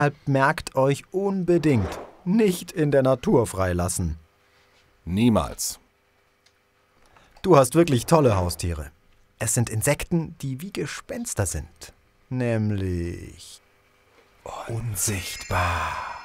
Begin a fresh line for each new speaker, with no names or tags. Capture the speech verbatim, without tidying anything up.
Deshalb merkt euch unbedingt, nicht in der Natur freilassen.
Niemals.
Du hast wirklich tolle Haustiere. Es sind Insekten, die wie Gespenster sind. Nämlich unsichtbar.